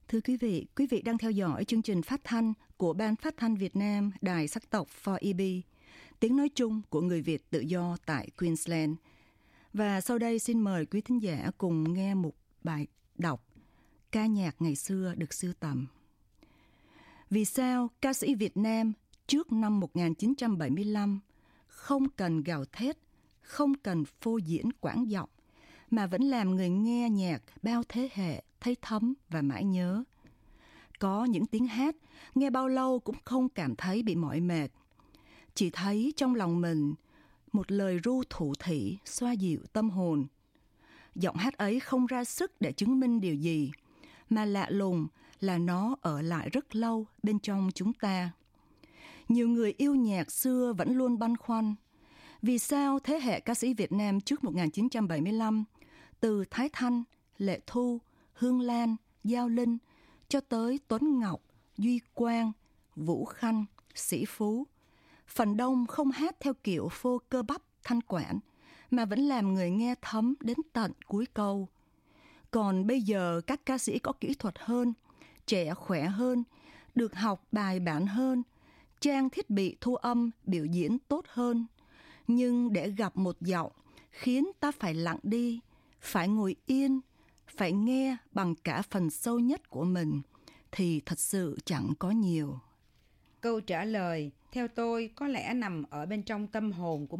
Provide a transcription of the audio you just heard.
Thưa quý vị đang theo dõi chương trình phát thanh của Ban Phát thanh Việt Nam Đài Sắc tộc 4EB, tiếng nói chung của người Việt tự do tại Queensland. Và sau đây xin mời quý thính giả cùng nghe một bài đọc ca nhạc ngày xưa được sưu tầm. Vì sao ca sĩ Việt Nam trước năm 1975 không cần gào thét, không cần phô diễn quãng giọng, mà vẫn làm người nghe nhạc bao thế hệ thấy thấm và mãi nhớ. Có những tiếng hát nghe bao lâu cũng không cảm thấy bị mỏi mệt. Chỉ thấy trong lòng mình một lời ru thủ thỉ xoa dịu tâm hồn. Giọng hát ấy không ra sức để chứng minh điều gì, mà lạ lùng là nó ở lại rất lâu bên trong chúng ta. Nhiều người yêu nhạc xưa vẫn luôn băn khoăn. Vì sao thế hệ ca sĩ Việt Nam trước 1975, từ Thái Thanh, Lệ Thu, Hương Lan, Giao Linh, cho tới Tuấn Ngọc, Duy Quang, Vũ Khanh, Sĩ Phú, phần đông không hát theo kiểu phô cơ bắp thanh quản, mà vẫn làm người nghe thấm đến tận cuối câu. Còn bây giờ các ca sĩ có kỹ thuật hơn, trẻ khỏe hơn, được học bài bản hơn, trang thiết bị thu âm, biểu diễn tốt hơn. Nhưng để gặp một giọng khiến ta phải lặng đi, phải ngồi yên, phải nghe bằng cả phần sâu nhất của mình, thì thật sự chẳng có nhiều. Câu trả lời, theo tôi, có lẽ nằm ở bên trong tâm hồn của